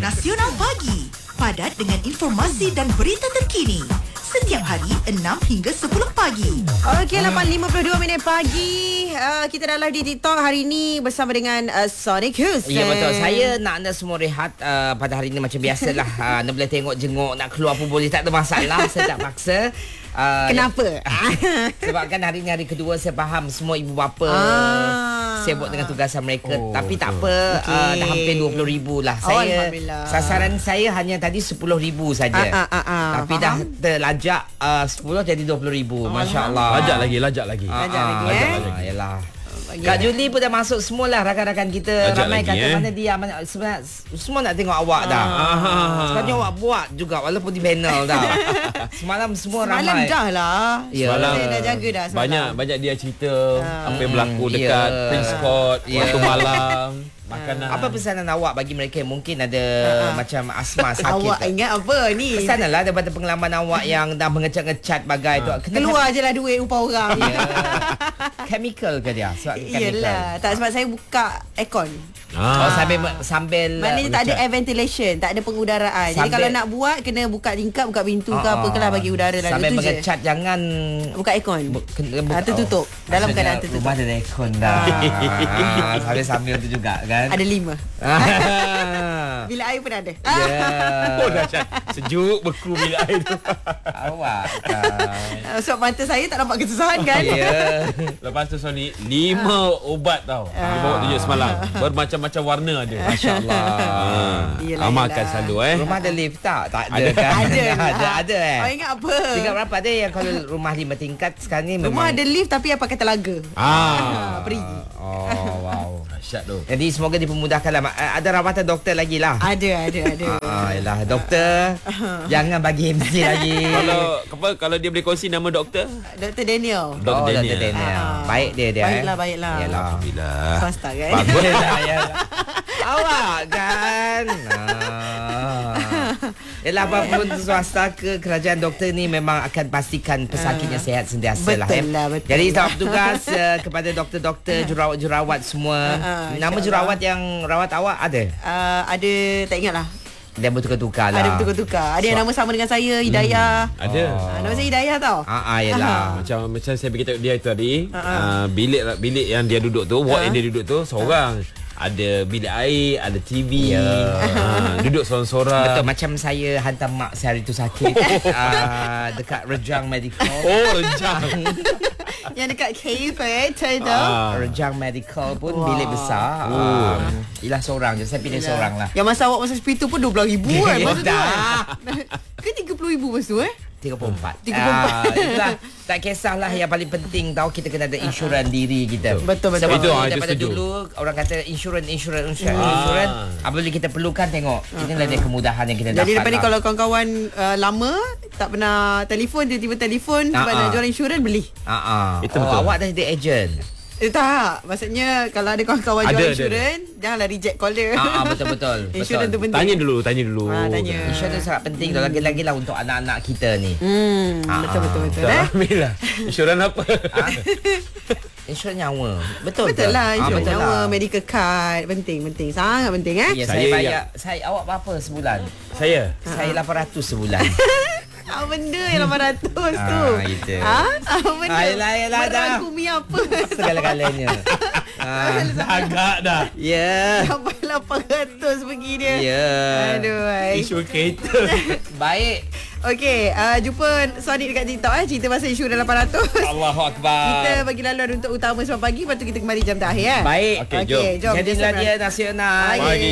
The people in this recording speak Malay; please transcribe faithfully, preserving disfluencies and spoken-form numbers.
Nasional Pagi. Padat dengan informasi dan berita terkini. Setiap hari enam hingga sepuluh pagi. Okey, lapan lima puluh dua minit pagi. Uh, kita dah live di TikTok hari ini bersama dengan uh, Sonic Hussein. Ya, betul. Saya nak anda semua rehat uh, pada hari ini macam biasalah. uh, anda boleh tengok jenguk, nak keluar pun boleh, tak ada masalah. Saya tak paksa. Uh, Kenapa? Sebab kan hari ni hari kedua, saya faham semua ibu bapa Ah. sibuk dengan tugasan mereka. Oh, Tapi tak betul. apa, Okey. uh, dah hampir dua puluh ribu lah. Oh, Saya Alhamdulillah. sasaran saya hanya tadi sepuluh ribu saja. Ah, ah, ah, ah. Tapi Faham? dah terlajak uh, sepuluh jadi dua puluh ribu. Masya Allah. Lajak lagi, lajak lagi. Ah, Lajak lagi, ah, eh? ah, Yalah. Bagi- Kak Julie pun dah masuk semualah, rakan-rakan kita. Ajak Ramai lagi, kata eh? mana dia, mana, sebenarnya semua nak tengok awak dah. Ah. Sebenarnya awak buat juga walaupun di panel dah. Semalam semua Semalam ramai. dah lah. Ya. Semalam Saya dah jaga dah semalam. Banyak banyak dia cerita apa yang berlaku Hmm, dekat ya. Prince Court Ya. waktu malam, makanan. Apa pesanan awak bagi mereka yang mungkin ada Ah, ah. macam asma sakit? Awak ingat apa ni? Pesanan lah daripada pengalaman awak yang dah mengecat-ngecat bagai tu. Kena Keluar je lah duit upah orang. Ya. Chemical ke dia? Sebab chemical. Yelah. Tak, sebab saya buka aircon. Oh, Ah. sambil sambil Maknanya tak ada mengecat. air ventilation, tak ada pengudaraan. Jadi Sambil- kalau nak buat kena buka tingkap, buka pintu ke Ah, apa ke lah bagi udara dalam. sambil Itu je. mengecat jangan Buka aircon. Bu- kena Ah, tertutup. Dalam Maksudnya keadaan tertutup. Rumah ada aircon dah. Ah, Sambil-sambil tu juga kan. Ada lima. Ah. Bilik air pun ada. Ya. Oh dahsyat. Sejuk beku bilik air tu. Awak kan. Ah, sebab mata saya tak nampak kesusahan kan. Ya. Lepas tu Sony lima ubat tau. Dia bawa tunjuk semalam. Bermacam-macam warna ada. Masya-Allah. Ah, Yelah, amalkan yelah. selalu eh. Rumah ada lift tak? Tak ada, Ada. kan? Ada lah. ada, ada eh. Oh, ingat apa? Tingkat berapa ada yang kalau rumah lima tingkat sekarang ni memang. Rumah ada lift tapi yang pakai telaga. Ah, Free. Oh, wow. dahsyat tu. Jadi semoga dipermudahkanlah. Ma- Ada rawatan doktor lagi lah. Ada, ada, ada. Ah, yalah, doktor jangan bagi M C lagi. Kalau apa kalau dia boleh kongsi nama doktor? Doktor Daniel. Doktor Oh, Daniel. Doktor Daniel. Ah. Baik dia dia. Baiklah, eh. baiklah. Yalah. Alhamdulillah. Swasta kan? Bagus lah ya. Awak kan. Ah. Yalah, apapun swasta ke kerajaan, doktor ni memang akan pastikan pesakitnya sihat sentiasa lah. Betul eh. lah, betul Jadi lah. selamat bertugas uh, kepada doktor-doktor, jurawat-jurawat semua. Ah, ah, Nama insyaAllah. jurawat yang rawat awak ada? Uh, ada, tak ingat lah. Dia bertukar-tukar lah. Ada bertukar-tukar. Ada yang nama sama dengan saya, Hidayah. Ada. Ah, nama saya Hidayah tau. Ah, ah, yalah. Macam macam saya beritahu dia itu tadi, Ah, ah. uh, bilik bilik yang dia duduk tu, ward Ah. yang dia duduk tu seorang. Ada bilik air, ada T V. Ya. Uh, duduk sorang-sorang. Betul, macam saya hantar mak saya hari tu sakit uh, dekat Rejang Medical. Oh, rejang. Yang dekat cave eh, tu. Ah. Rejang Medical pun Wah. bilik besar. Oh. Uh, Ialah seorang je, saya pilih seorang lah. Yang masa awak masuk hospital pun dua belas ribu kan masa tu Dah. kan? Ke tiga puluh ribu masa tu eh? tiga puluh empat. tiga puluh empat. Ah, itulah. Tak kisahlah, yang paling penting tahu kita kena ada insurans diri kita. Betul, betul. Sebab Itu, ah, itu daripada setuju. dulu orang kata insurans insurans insurans Ah. insurans. Apabila kita perlukan, tengok inilah dia kemudahan yang kita Jadi dapat. lepas ni lah. kalau kawan-kawan uh, lama tak pernah telefon, tiba-tiba telefon sebab Ah, nak ah. jual insurans, beli. Ah, ah. Itu oh, betul. awak dah jadi ejen. Eh, tak, maksudnya kalau ada kawan-kawan Ada, jual ada, insurans, janganlah reject call dia. Ah, ah, betul betul. Insurans tu betul. penting. Tanya dulu, tanya dulu. Ah, tanya. Insurans sangat penting hmm. lagi-lagi lah untuk anak-anak kita ni. Hmm, Ah, betul betul betul Tak eh. ambil lah. Insurans apa? Ah. Insurans nyawa. Betul Betul ke? lah, Ah, insurans betul nyawa, lah. medical card, penting penting, sangat penting eh. Ya, Saya saya bayar. yang- Saya awak berapa sebulan? Saya. Saya lapan ratus sebulan. Apa benda yang lapan ratus tu? Ah, itu. Ha? Apa benda? Ah, yelah, yelah, dah. Merangkumi apa? Segala-galanya. ah. Agak dah. Ya. Sampai lapan ratus pergi dia. Ya. Aduh, ai. Isu kereta. Baik. Okey, uh, jumpa Sonic dekat TikTok eh, cerita pasal isu dalam lapan ratus. Allahu Akbar. Kita bagi laluan untuk utama semalam pagi, lepas tu kita kembali jam terakhir eh. Baik. Okey, jom. Okey, jom. Jadilah dia nasional. Pagi.